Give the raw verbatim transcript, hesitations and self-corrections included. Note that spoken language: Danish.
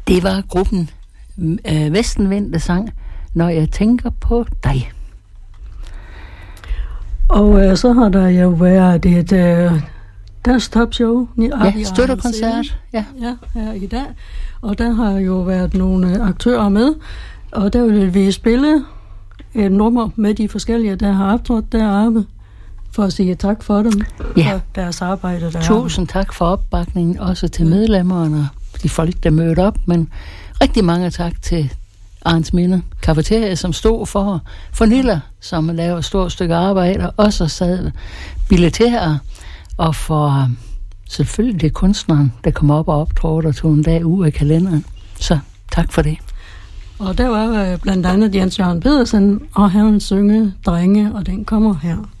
Det var gruppen øh, Vestenvind, der sang Når jeg tænker på dig. Og øh, så har der jo været et øh, dansk-top-show. Ja, støttekoncert. Ja. ja, her i dag. Og der har jo været nogle øh, aktører med, og der vil vi spille et nummer med de forskellige, der har optrådt deroppe, for at sige tak for dem, ja. for deres arbejde deroppe. Tusind tak for opbakningen, også til medlemmerne og de folk, der mødte op, men rigtig mange tak til Arnsminde Cafeteria, som stod for Fornilla, som laver et stort stykke arbejde, og også sad billeterer, og for selvfølgelig kunstneren, der kom op og optrådte og tog en dag ud af kalenderen. Så tak for det. Og der var blandt andet Jens Jørgen Pedersen, og han synge Drenge, og den kommer her.